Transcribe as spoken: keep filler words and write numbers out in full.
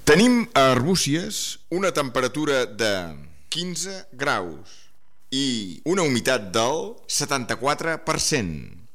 Tenim a Arbúcies una temperatura de quinze graus i una humitat del setanta-quatre per cent.